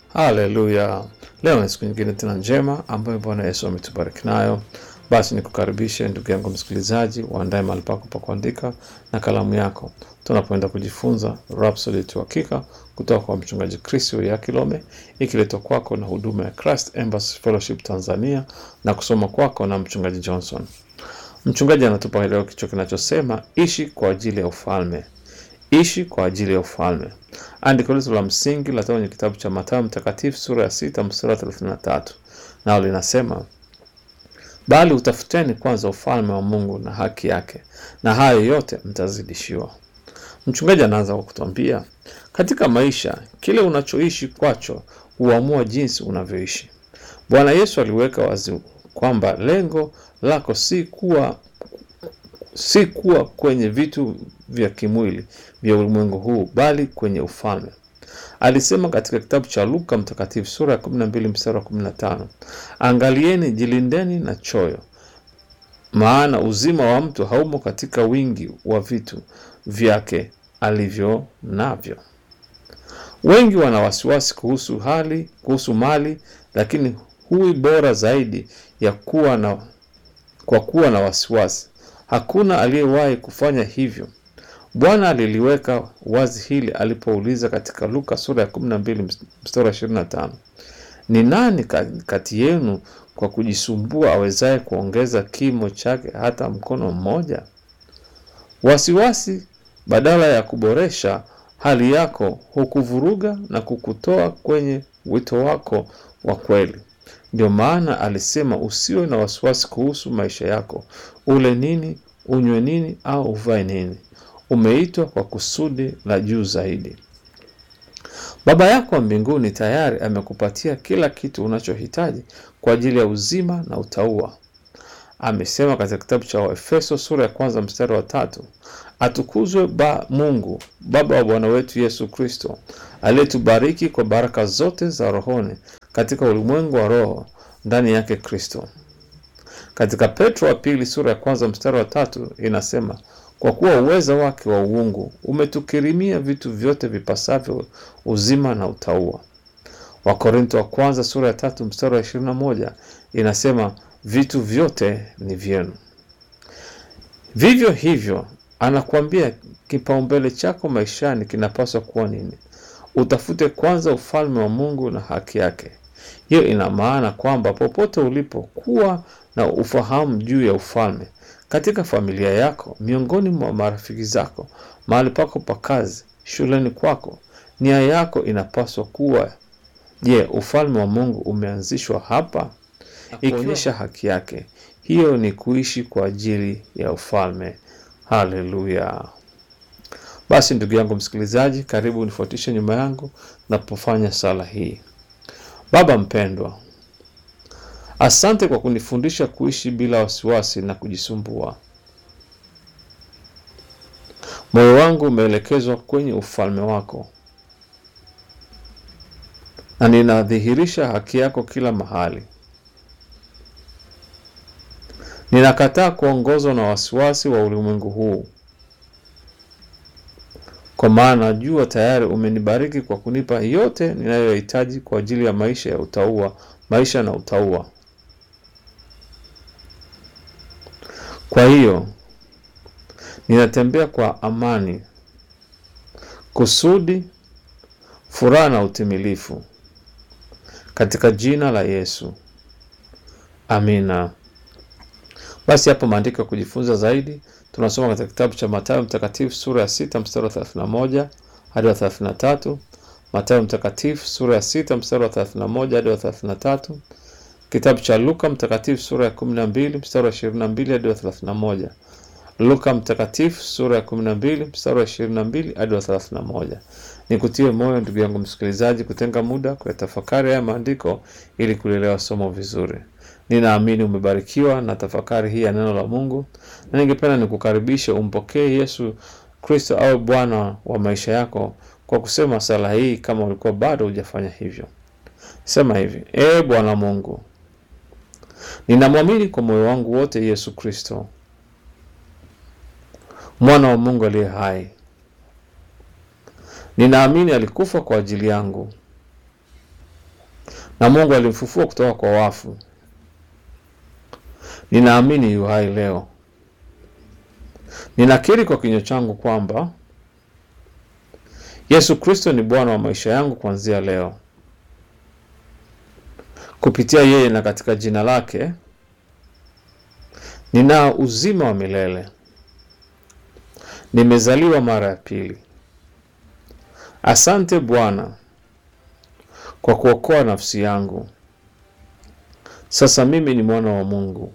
Haleluya. Leo ni siku nyingine tena njema ambayo Bwana Yesu ametubariki nayo. Basi nikukaribishe ndugu yangu msikilizaji, uandae mahali pako pa kuandika na kalamu yako. Tunapoenda kujifunza Rhapsody ya Hakika kutoka kwa mchungaji Chris Kilome, ikiletwa kwako na huduma ya Christ Embassy Fellowship Tanzania na kusoma kwako na mchungaji Johnson. Mchungaji anatupa leo kichwa kinachosema ishi kwa ajili ya ufalme. Ishi kwa ajili ya ufalme. Andiko letu la msingi la kwenye kitabu cha Mathayo Mtakatifu sura ya 6 mstari wa 33. Nao linasema, bali utafuteni kwanza ufalme wa Mungu na haki yake, na hayo yote mtazidishiwa. Mchungaji anaanza kwa kutuambia, katika maisha kile unachoishi kwacho huamua jinsi unavyoishi. Bwana Yesu aliweka wazi kwamba lengo lako si kuwa kwenye vitu vya kimwili vya ulimwengu huu, bali kwenye ufalme. Alisema katika kitabu cha Luka Mtakatifu sura ya 12 mstari wa 15, angalieni, jilindeni na choyo, maana uzima wa mtu haumo katika wingi wa vitu vyake alivyo navyo. Wengi wana wasiwasi kuhusu mali, lakini hui bora zaidi ya kuwa na wasiwasi. Hakuna aliyewahi kufanya hivyo. Bwana aliliweka wazi hili alipouliza katika Luka sura ya 12 mstari wa 25, ni nani kati yenu kwa kujisumbua awezaye kuongeza kimo chake hata mkono mmoja? Wasiwasi badala ya kuboresha hali yako hukuvuruga na kukutoa kwenye wito wako wa kweli. Ndio maana alisema usiwe na wasiwasi kuhusu maisha yako, ule nini, unywe nini au uvae nini. Umeitwa kwa kusudi la juu zaidi. Baba yako wa mbinguni tayari amekupatia kila kitu unachohitaji kwa ajili ya uzima na utauwa. Amesema katika kitabu cha Waefeso sura ya 1 mstari wa 3, atukuzwe Mungu Baba wa Bwana wetu Yesu Kristo, aliyetubariki kwa baraka zote za rohoni katika ulimwengu wa roho ndani yake Kristo. Katika Petro wa pili sura ya 1 mstari wa 3 inasema, kwa kuwa uweza wake wa uungu umetukirimia vitu vyote vipasavyo uzima na utauwa. Wakorintho wa kwanza sura ya 3 mstari wa 21 inasema, vitu vyote ni vyenu. Vivyo hivyo anakuambia kipaumbele chako maishani kinapaswa kuwa nini? Utafute kwanza ufalme wa Mungu na haki yake. Hiyo ina maana kwamba popote ulipo, kuwa na ufahamu juu ya ufalme. Katika familia yako, miongoni mwa marafiki zako, mahali pako pa kazi, shuleni kwako, nia yako inapaswa kuwa, je, ufalme wa Mungu umeanzishwa hapa? Ikionyesha haki yake, hiyo ni kuishi kwa ajili ya ufalme. Haleluya. Basi ndugu yangu msikilizaji, karibu unifuatishe nyuma yangu napofanya sala hii. Baba mpendwa, asante kwa kunifundisha kuishi bila wasiwasi na kujisumbua. Moyo wangu umeelekezwa kwenye ufalme wako, na ninadhihirisha haki yako kila mahali. Ninakataa kuongozwa na wasiwasi wa ulimwengu huu, kwa maana najua tayari umenibariki kwa kunipa yote ninayohitaji kwa ajili ya maisha na utauwa. Kwa hiyo ninatembea kwa amani, kusudi, furaha na utimilifu, katika jina la Yesu. Amina. Basi hapo maandiko ya kujifunza zaidi tunasoma katika kitabu cha Mathayo Mtakatifu sura ya 6 mstari wa 31 hadi wa 33. Mathayo Mtakatifu sura ya 6 mstari wa 31 hadi wa 33. Kitabu cha Luka Mtakatifu sura ya 12 mstari wa 22 hadi wa 31. Luka Mtakatifu sura ya 12 mstari wa 22 hadi wa 31. Nikutie moyo ndugu yangu msikilizaji kutenga muda kwa tafakari ya maandiko ili kuelewa somo vizuri. Ninaamini umebarikiwa na tafakari hii ya neno la Mungu, na ningependa nikukaribisha umpokee Yesu Kristo awe Bwana wa maisha yako kwa kusema sala hii kama ulikuwa bado hujafanya hivyo. Sema hivi: Bwana Mungu, ninamwamini kwa moyo wangu wote Yesu Kristo, mwana wa Mungu aliye hai. Ninaamini alikufa kwa ajili yangu na Mungu alimfufua kutoka kwa wafu. Ninaamini yu hai leo. Ninakiri kwa kinywa changu kwamba Yesu Kristo ni Bwana wa maisha yangu kuanzia leo. Kupitia yeye na katika jina lake ninao uzima wa milele. Nimezaliwa mara ya pili. Asante Bwana kwa kuokoa nafsi yangu. Sasa mimi ni mwana wa Mungu.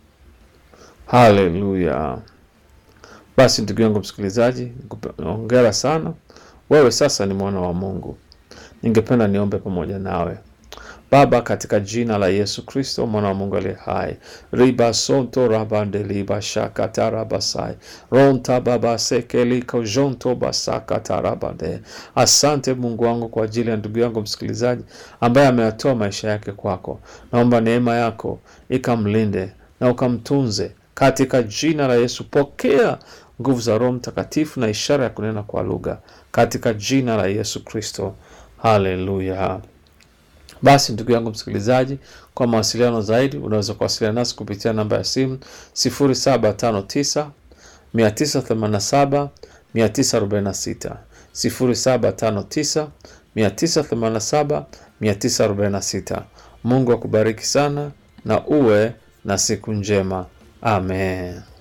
Haleluya. Basi ndugu yangu msikilizaji, hongera sana. Wewe sasa ni mwana wa Mungu. Ningependa niombe pamoja nawe. Baba, katika jina la Yesu Kristo mwana wa Mungu aliye hai, riba sonto rabande liba shaka tarabasai ronta baba sekeli kojonto basaka tarabande. Asante Mungu wangu kwa ajili ya ndugu yangu msikilizaji ambaye ameyatoa maisha yake kwako. Naomba neema yako ikamlinde na ukamtunze katika jina la Yesu. Pokea nguvu za Roho Mtakatifu na ishara ya kunena kwa lugha katika jina la Yesu Kristo. Haleluya. Basi ndugu yangu msikilizaji, kwa mawasiliano zaidi unaweza kuwasiliana nasi kupitia namba ya simu 0759 987 946, 0759 987 946. Mungu akubariki sana na uwe na siku njema. Amen.